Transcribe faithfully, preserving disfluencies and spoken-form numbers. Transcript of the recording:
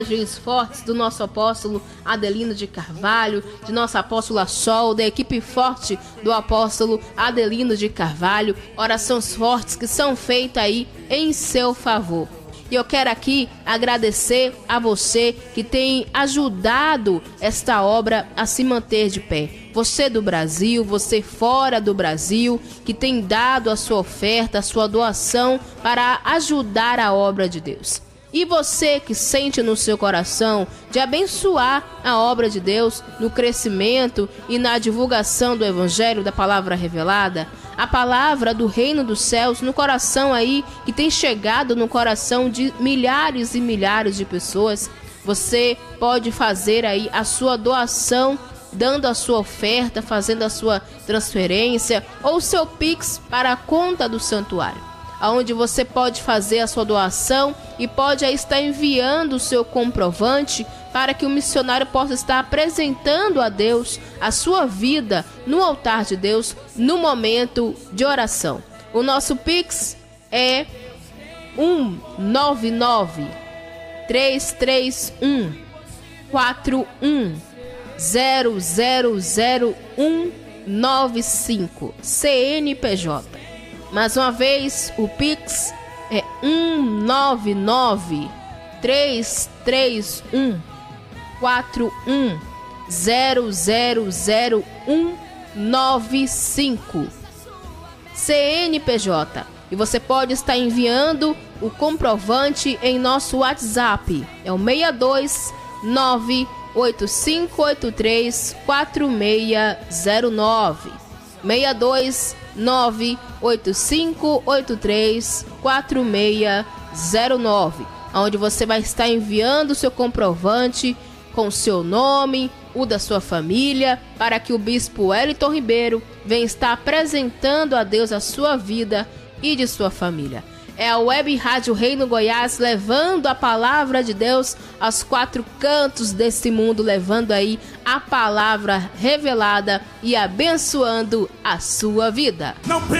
mensagens fortes do nosso apóstolo Adelino de Carvalho, de nossa apóstola Sol, da equipe forte do apóstolo Adelino de Carvalho, orações fortes que são feitas aí em seu favor. E eu quero aqui agradecer a você que tem ajudado esta obra a se manter de pé. Você do Brasil, você fora do Brasil, que tem dado a sua oferta, a sua doação para ajudar a obra de Deus. E você que sente no seu coração de abençoar a obra de Deus no crescimento e na divulgação do Evangelho, da palavra revelada, a palavra do reino dos céus no coração aí, que tem chegado no coração de milhares e milhares de pessoas, você pode fazer aí a sua doação, dando a sua oferta, fazendo a sua transferência ou seu Pix para a conta do santuário, onde você pode fazer a sua doação e pode aí estar enviando o seu comprovante para que o missionário possa estar apresentando a Deus a sua vida no altar de Deus no momento de oração. O nosso Pix é um nove nove, três três um, quatro um zero zero zero um nove cinco, C N P J. Mais uma vez, o Pix é um nove nove, três três um, quatro um zero zero zero um nove cinco, C N P J. E você pode estar enviando o comprovante em nosso WhatsApp. É o seis dois nove, oito cinco oito três, quatro seis zero nove. seis dois nove, oito cinco oito três, quatro seis zero nove, onde você vai estar enviando o seu comprovante com o seu nome, o da sua família, para que o bispo Wellington Ribeiro venha estar apresentando a Deus a sua vida e de sua família. É a Web Rádio Reino Goiás levando a palavra de Deus aos quatro cantos desse mundo, levando aí a palavra revelada e abençoando a sua vida. Não